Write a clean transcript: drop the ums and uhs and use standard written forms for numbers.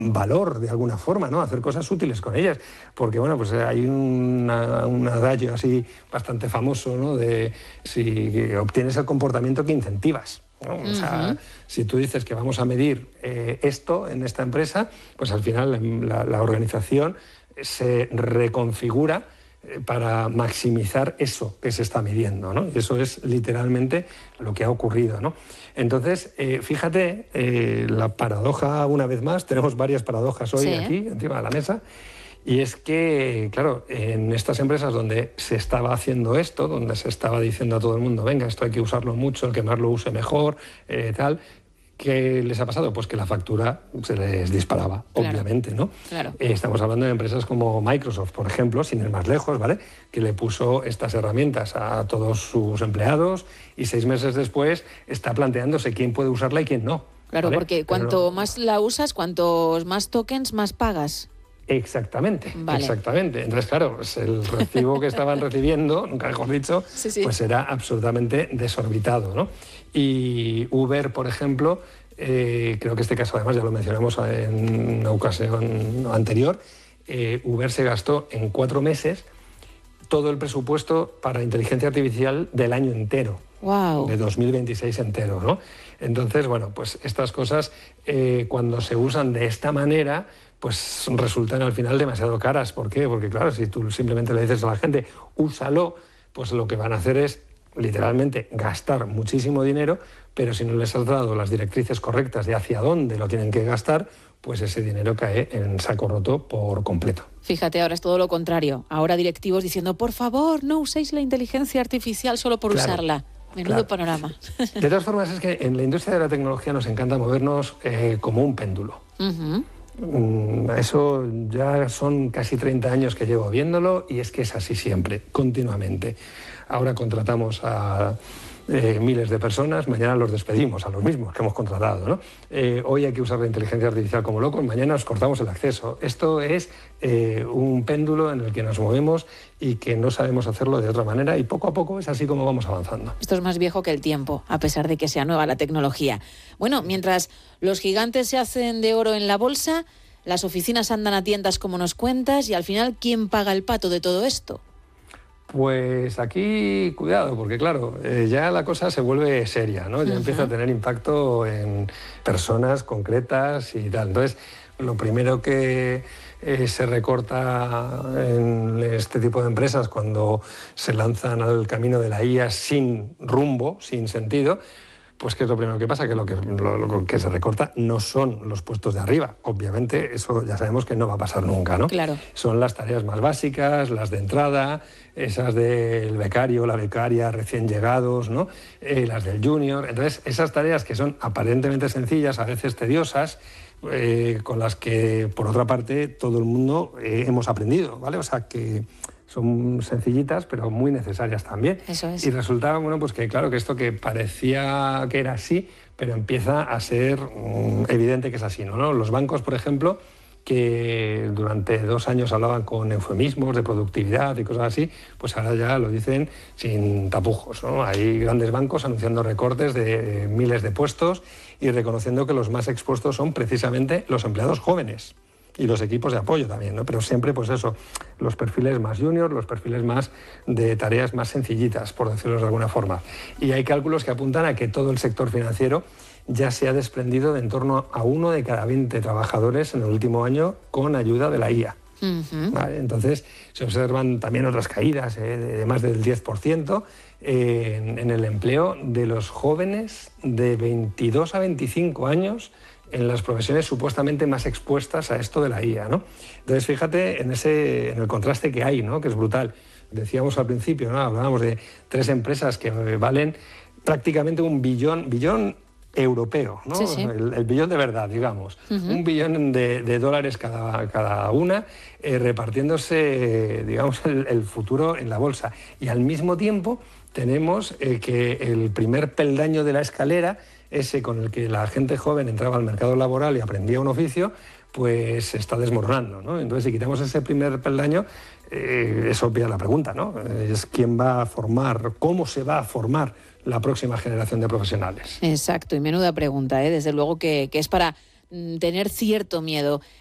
valor de alguna forma, ¿no? Hacer cosas útiles con ellas, porque bueno, pues hay un adagio así bastante famoso, ¿no? De si obtienes el comportamiento que incentivas, ¿no? O sea, si tú dices que vamos a medir esto en esta empresa, pues al final la organización se reconfigura para maximizar eso que se está midiendo, ¿no? Y eso es literalmente lo que ha ocurrido, ¿no? Entonces, fíjate, la paradoja, una vez más, tenemos varias paradojas hoy aquí, encima de la mesa, y es que, claro, en estas empresas donde se estaba haciendo esto, donde se estaba diciendo a todo el mundo, venga, esto hay que usarlo mucho, el que más lo use mejor, tal, ¿qué les ha pasado? Pues que la factura se les disparaba, obviamente, ¿no? Claro. Estamos hablando de empresas como Microsoft, por ejemplo, sin ir más lejos, ¿vale? Que le puso estas herramientas a todos sus empleados y 6 meses después está planteándose quién puede usarla y quién no. Claro, ¿vale? porque cuanto más la usas, cuantos más tokens, más pagas. Exactamente, exactamente. Entonces, claro, pues el recibo que estaban recibiendo, nunca mejor dicho, pues era absolutamente desorbitado, ¿no? Y Uber, por ejemplo, creo que este caso además ya lo mencionamos en una ocasión anterior, Uber se gastó en 4 meses todo el presupuesto para inteligencia artificial del año entero. Wow. De 2026 entero, ¿no? Entonces, bueno, pues estas cosas cuando se usan de esta manera, pues resultan al final demasiado caras. ¿Por qué? Porque claro, si tú simplemente le dices a la gente, úsalo, pues lo que van a hacer es literalmente gastar muchísimo dinero, pero si no les has dado las directrices correctas de hacia dónde lo tienen que gastar, pues ese dinero cae en saco roto por completo. Fíjate, ahora es todo lo contrario. Ahora directivos diciendo, por favor, no uséis la inteligencia artificial solo por usarla. Menudo panorama. De todas formas, es que en la industria de la tecnología nos encanta movernos como un péndulo. Eso ya son casi 30 años que llevo viéndolo y es que es así siempre, continuamente. Ahora contratamos a miles de personas, mañana los despedimos a los mismos que hemos contratado, ¿no? Hoy hay que usar la inteligencia artificial como locos, mañana nos cortamos el acceso. Esto es un péndulo en el que nos movemos y que no sabemos hacerlo de otra manera y poco a poco es así como vamos avanzando. Esto es más viejo que el tiempo, a pesar de que sea nueva la tecnología. Bueno, mientras los gigantes se hacen de oro en la bolsa, las oficinas andan a tiendas como nos cuentas y al final, ¿quién paga el pato de todo esto? Pues aquí, cuidado, porque claro, ya la cosa se vuelve seria, ¿no? Ya empieza a tener impacto en personas concretas y tal. Entonces, lo primero que se recorta en este tipo de empresas cuando se lanzan al camino de la IA sin rumbo, sin sentido, pues ¿qué es lo primero que pasa? Que lo que se recorta no son los puestos de arriba. Obviamente, eso ya sabemos que no va a pasar nunca, ¿no? Claro. Son las tareas más básicas, las de entrada, esas del becario, la becaria, recién llegados, ¿no? Las del junior. Entonces, esas tareas que son aparentemente sencillas, a veces tediosas, con las que, por otra parte, todo el mundo hemos aprendido, ¿vale? O sea, que son sencillitas, pero muy necesarias también. Eso es. Y resulta, bueno, pues que claro, que esto que parecía que era así, pero empieza a ser evidente que es así, ¿no? Los bancos, por ejemplo, que durante 2 años hablaban con eufemismos de productividad y cosas así, pues ahora ya lo dicen sin tapujos, ¿no? Hay grandes bancos anunciando recortes de miles de puestos y reconociendo que los más expuestos son precisamente los empleados jóvenes y los equipos de apoyo también, ¿no? Pero siempre, pues eso, los perfiles más junior, los perfiles más de tareas más sencillitas, por decirlo de alguna forma. Y hay cálculos que apuntan a que todo el sector financiero ya se ha desprendido de en torno a 1 de cada 20 trabajadores en el último año con ayuda de la IA. ¿Vale? Entonces, se observan también otras caídas de más del 10% en el empleo de los jóvenes de 22 a 25 años en las profesiones supuestamente más expuestas a esto de la IA, ¿no? Entonces, fíjate en el contraste que hay, ¿no? Que es brutal. Decíamos al principio, ¿no? Hablábamos de 3 empresas que valen prácticamente un billón europeo, ¿no? Sí, sí. El billón de verdad, digamos. $1 billón de dólares cada una, repartiéndose, digamos, el futuro en la bolsa. Y al mismo tiempo tenemos que el primer peldaño de la escalera, ese con el que la gente joven entraba al mercado laboral y aprendía un oficio, pues se está desmoronando, ¿no? Entonces, si quitamos ese primer peldaño, es obvia la pregunta, ¿no? Es quién va a formar, cómo se va a formar la próxima generación de profesionales. Exacto, y menuda pregunta, ¿eh? Desde luego que es para tener cierto miedo.